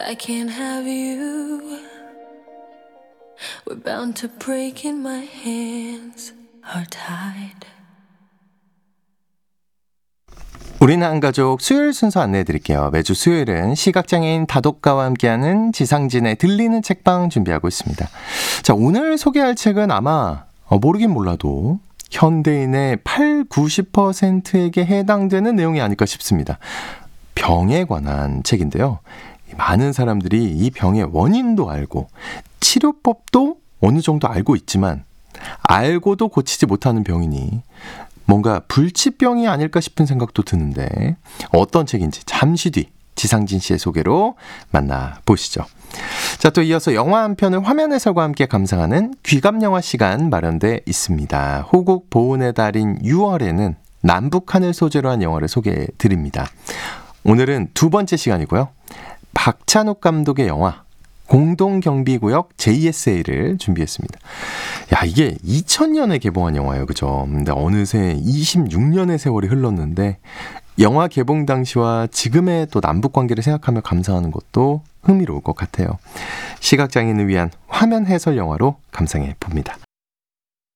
I can't have you. We're bound to break and my hands are tied. 우리는 한가족 수요일 순서 안내해드릴게요. 매주 수요일은 시각장애인 다독가와 함께하는 지상진의 들리는 책방 준비하고 있습니다. 자, 오늘 소개할 책은 아마 모르긴 몰라도 현대인의 80-90%에게 해당되는 내용이 아닐까 싶습니다. 병에 관한 책인데요. 많은 사람들이 이 병의 원인도 알고 치료법도 어느 정도 알고 있지만 알고도 고치지 못하는 병이니 뭔가 불치병이 아닐까 싶은 생각도 드는데 어떤 책인지 잠시 뒤 지상진 씨의 소개로 만나보시죠. 자, 또 이어서 영화 한 편을 화면 해설과 함께 감상하는 귀감영화 시간 마련돼 있습니다. 호국 보훈의 달인 6월에는 남북한을 소재로 한 영화를 소개해드립니다. 오늘은 두 번째 시간이고요. 박찬욱 감독의 영화 공동경비구역 JSA를 준비했습니다. 야, 이게 2000년에 개봉한 영화예요. 그죠? 근데 어느새 26년의 세월이 흘렀는데 영화 개봉 당시와 지금의 또 남북관계를 생각하며 감상하는 것도 흥미로울 것 같아요. 시각장애인을 위한 화면 해설 영화로 감상해 봅니다.